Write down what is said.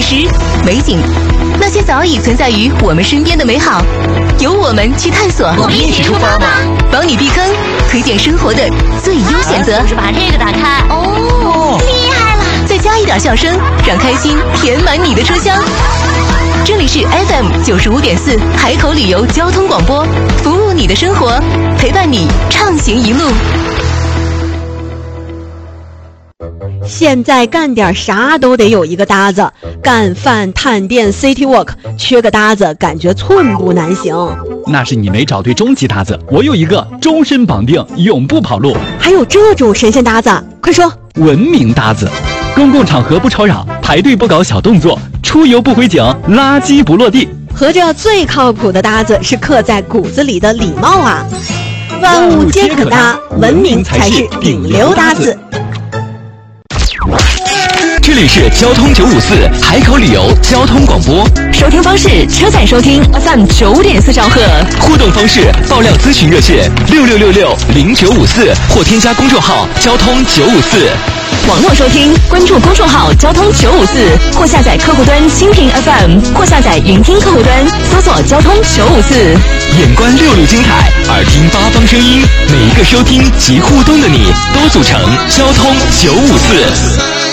实、美景，那些早已存在于我们身边的美好，由我们去探索。 我们一起出发吗？ 帮你避坑，推荐生活的最优选择。 把这个打开。哦， 厉害了！再加一点笑声，让开心填满你的车厢。这里是 FM95.4海口旅游交通广播，服务你的生活，陪伴你畅行一路。 现在干点啥都得有一个搭子，干饭、探店、City Walk， 缺个搭子感觉寸步难行。 那是你没找对终极搭子，我有一个终身绑定，永不跑路。 还有这种神仙搭子，快说！ 文明搭子，公共场合不吵扰，排队不搞小动作，出游不回警，垃圾不落地。 合着最靠谱的搭子是刻在骨子里的礼貌啊！万物皆可搭，文明才是顶流搭子。 这里是交通954海口旅游交通广播， 收听方式：车载收听 FM9.4兆赫， 互动方式：爆料咨询热线66660954或添加公众号交通954。 网络收听，关注公众号交通954，或下载客户端蜻蜓 FM， 或下载云听客户端，搜索交通954。 眼观六路精彩，耳听八方声音，每一个收听及互动的你，都组成交通954。